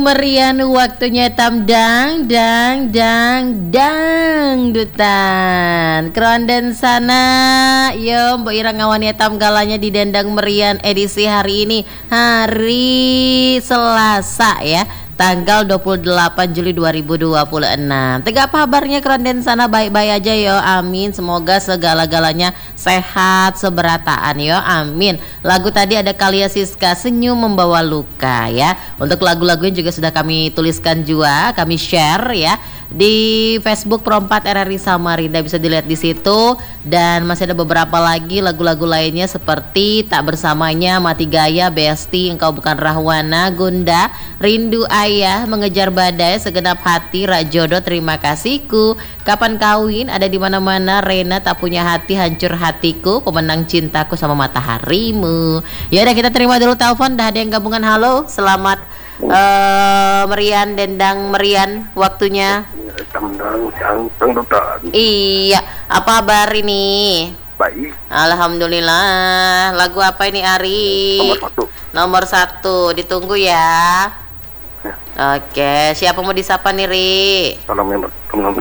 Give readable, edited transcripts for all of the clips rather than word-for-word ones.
Merian waktunya tamdang dangdutan keronden sana yo Mbok Ira ngawani tam galanya di Dendang Merian edisi hari ini hari Selasa ya tanggal 28 Juli 2026. Tega apa kabarnya keronden sana, baik-baik aja yo, amin. Semoga segala-galanya sehat seberataan yo, amin. Lagu tadi ada Kalia Siska, Senyum Membawa Luka ya. Untuk lagu-lagunya juga sudah kami tuliskan juga, kami share ya di Facebook Pro4 RRI Samarinda, bisa dilihat di situ. Dan masih ada beberapa lagi lagu-lagu lainnya seperti Tak Bersamanya, Mati Gaya, Besti, Engkau Bukan Rahwana, Gunda, Rindu Ayah, Mengejar Badai, Segenap Hati, Rak Jodoh, Terima Kasihku, Kapan Kawin, Ada di Mana-Mana, Rena, Tak Punya Hati, Hancur Hatiku, Pemenang Cintaku, sama Mataharimu. Ya udah, kita terima dulu telepon. Dah ada yang gabungan. Halo, selamat Merian, Dendang Merian waktunya. Iya, apa kabar ini? Baik. Alhamdulillah. Lagu apa ini, Ari? Nomor satu. Ditunggu ya. Oke, siapa mau disapa nih, Ri? Selamat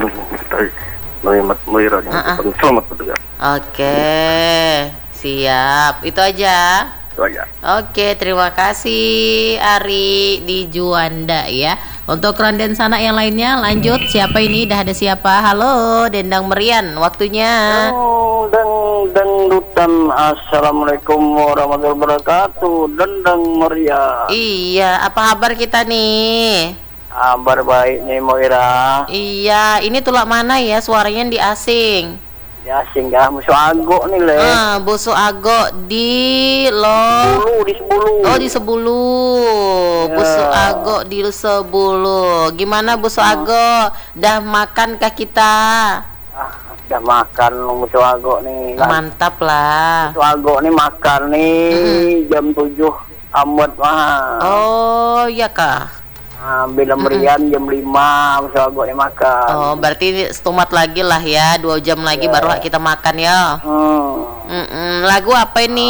bertugas. Oke, siap. Itu aja. Oke, terima kasih Ari di Juanda ya. Untuk keronden sana yang lainnya lanjut. Siapa ini? Dah ada siapa? Halo, Dendang Merian, waktunya. Dangdutan. Assalamualaikum warahmatullahi wabarakatuh. Dendang Merian. Iya, apa kabar kita nih? Kabar baik nih, Moira. Iya, ini tulak mana ya? Suaranya di asing. Ya singgah musuh ago nih le. Busu Ago di Sebulu. Oh, di Sebulu. Ya. Busu Ago di Sebulu. Gimana Busu Ago? Dah makankah kita? Udah makan musuh ago nih. Mantap lah. Musuh ago nih makan nih jam 7 amat mah. Oh, iya kah? Bila Merian jam 5 musuh ago nih makan. Oh, berarti setumat lagi lah ya, 2 jam lagi baru kita makan ya. Lagu apa ini?